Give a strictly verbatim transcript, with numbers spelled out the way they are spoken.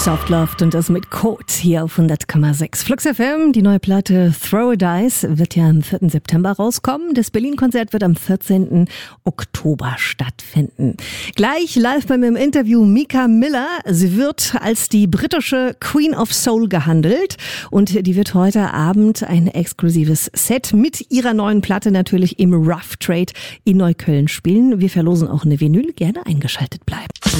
Soft Loved und das mit Code hier auf hundert Komma sechs. Flux F M, die neue Platte Throw a Dice wird ja am vierten September rauskommen. Das Berlin-Konzert wird am vierzehnten Oktober stattfinden. Gleich live bei mir im Interview Mika Miller. Sie wird als die britische Queen of Soul gehandelt und die wird heute Abend ein exklusives Set mit ihrer neuen Platte natürlich im Rough Trade in Neukölln spielen. Wir verlosen auch eine Vinyl. Gerne eingeschaltet bleiben.